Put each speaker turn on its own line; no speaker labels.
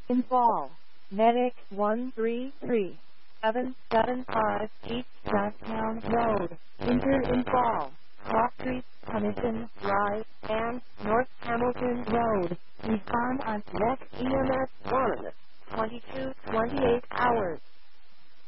In Fall, Medic 133775 East Jacktown Road, Inter in Fall, Cross Street, Huntington Drive, and North Hamilton Road. Respond on West EMS 1, 2228 hours.